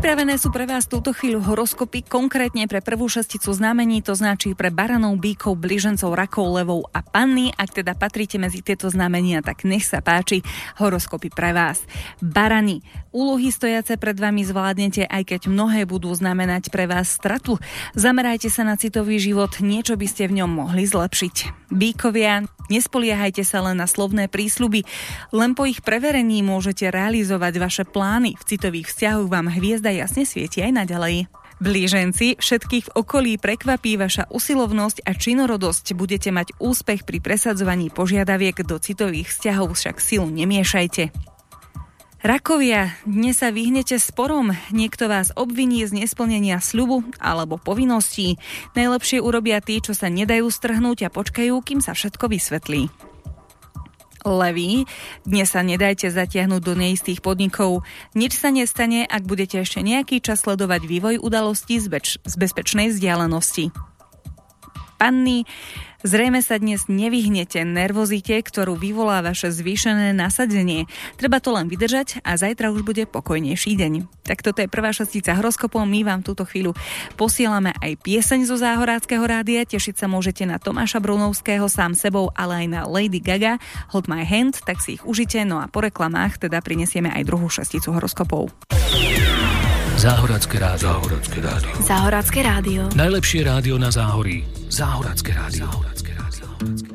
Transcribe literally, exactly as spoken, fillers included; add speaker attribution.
Speaker 1: Pripravené sú pre vás túto chvíľu horoskopy, konkrétne pre prvú šesticu znamení, to značí pre baranov, bíkov, blížencov, rakov, levov a panny. Ak teda patríte medzi tieto znamenia, tak nech sa páči, horoskopy pre vás. Barani, úlohy stojace pred vami zvládnete, aj keď mnohé budú znamenať pre vás stratu. Zamerajte sa na citový život, niečo by ste v ňom mohli zlepšiť. Bíkovia, nespoliehajte sa len na slovné prísľuby, len po ich preverení môžete realizovať vaše plány. V citových vzťahoch vám hviezda jasne svieti aj naďalej. Blíženci, všetkých v okolí prekvapí vaša usilovnosť a činorodosť. Budete mať úspech pri presadzovaní požiadaviek, do citových vzťahov však silu nemiešajte. Rakovia, dnes sa vyhnete sporom, niekto vás obviní z nesplnenia sľubu alebo povinností. Najlepšie urobia tí, čo sa nedajú strhnúť a počkajú, kým sa všetko vysvetlí. Leví, dnes sa nedajte zatiahnuť do neistých podnikov. Nič sa nestane, ak budete ešte nejaký čas sledovať vývoj udalostí z, beč- z bezpečnej vzdialenosti. Panny, zrejme sa dnes nevyhnete nervozite, ktorú vyvolá vaše zvýšené nasadenie. Treba to len vydržať a zajtra už bude pokojnejší deň. Tak toto je prvá šestica horoskopov. My vám túto chvíľu posielame aj pieseň zo Záhoráckeho rádia. Tešiť sa môžete na Tomáša Brunovského sám sebou, ale aj na Lady Gaga Hold My Hand, tak si ich užite. No a po reklamách teda prinesieme aj druhú šesticu horoskopov.
Speaker 2: Záhorácké rádio. Záhorácké rádio.
Speaker 3: Záhorácké rádio.
Speaker 2: Najlepšie rádio na Záhorí. Záhorácké rádio. Záhorácké rádio.